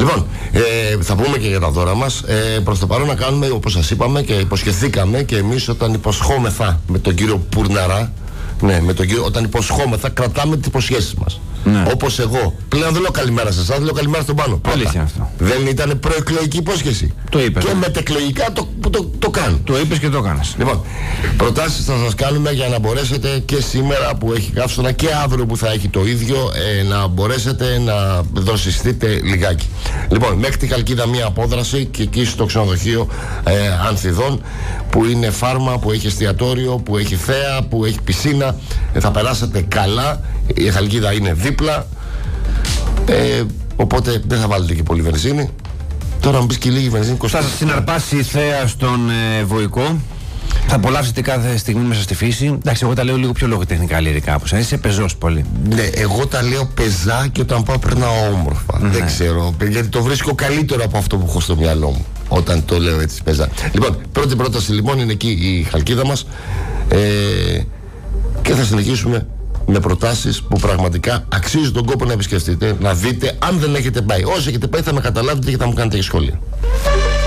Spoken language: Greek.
Λοιπόν, θα πούμε και για τα δώρα μας. Προς το παρόν να κάνουμε, όπως σας είπαμε και υποσχεθήκαμε και εμείς όταν υποσχόμεθα με τον κύριο Πουρναρά, ναι, με τον κύριο, όταν υποσχόμεθα κρατάμε τις υποσχέσεις μας. Ναι. Όπως εγώ. Πλέον δεν λέω καλημέρα σε εσάς, δεν λέω καλημέρα στον Πάνο. Αλήθεια αυτό. Δεν ήταν προεκλογική υπόσχεση? Το είπες. Και μετεκλογικά το κάνω. Το είπες και το έκανες. Λοιπόν, προτάσεις θα σας κάνουμε για να μπορέσετε και σήμερα που έχει καύσωνα και αύριο που θα έχει το ίδιο, να μπορέσετε να δροσιστείτε λιγάκι. Λοιπόν, μέχρι τη Χαλκίδα μία απόδραση και εκεί στο ξενοδοχείο Ανθιδών, που είναι φάρμα, που έχει εστιατόριο, που έχει θέα, που έχει πισίνα. Θα περάσετε καλά. Η Χαλκίδα είναι δίπλα, οπότε δεν θα βάλετε και πολύ βενζίνη. Τώρα μου πεις και λίγη βενζίνη. Θα σας συναρπάσει η θέα στον Βοϊκό. Θα απολαύσετε κάθε στιγμή μέσα στη φύση. Εντάξει, εγώ τα λέω λίγο πιο λογοτεχνικά λυρικά από εσάς. Είσαι πεζός πολύ. Ναι, εγώ τα λέω πεζά και όταν πάω περνάω όμορφα. Ναι. Δεν ξέρω, γιατί το βρίσκω καλύτερο από αυτό που έχω στο μυαλό μου όταν το λέω έτσι πεζά. Λοιπόν, πρώτη πρόταση λοιπόν είναι εκεί η Χαλκίδα μας, και θα συνεχίσουμε με προτάσεις που πραγματικά αξίζει τον κόπο να επισκεφτείτε, να δείτε αν δεν έχετε πάει. Όσοι έχετε πάει θα με καταλάβετε και θα μου κάνετε και σχόλια.